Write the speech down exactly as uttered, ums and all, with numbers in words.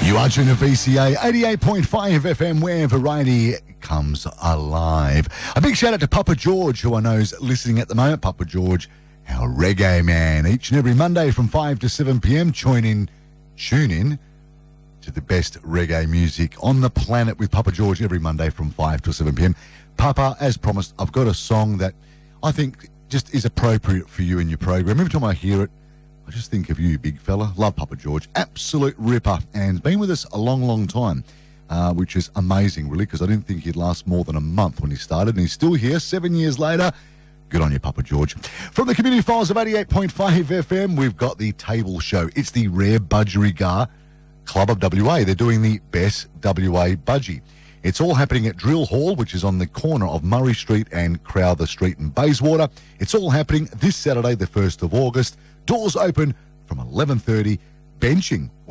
You are tuned to V C A eighty-eight point five F M, where variety comes alive. A big shout out to Papa George, who I know is listening at the moment. Papa George, our reggae man, each and every Monday from five to seven p.m. Join in, tune in to the best reggae music on the planet with Papa George every Monday from five to seven p.m. Papa, as promised, I've got a song that I think just is appropriate for you in your program. Every time I hear it, I just think of you, big fella. Love Papa George. Absolute ripper. And been with us a long, long time, uh, which is amazing, really, because I didn't think he'd last more than a month when he started. And he's still here seven years later. Good on you, Papa George. From the community files of eighty-eight point five F M, we've got the table show. It's the Rare Budgerigar Club of W A. They're doing the Best W A Budgie. It's all happening at Drill Hall, which is on the corner of Murray Street and Crowther Street in Bayswater. It's all happening this Saturday, the first of August. Doors open from eleven thirty. Benching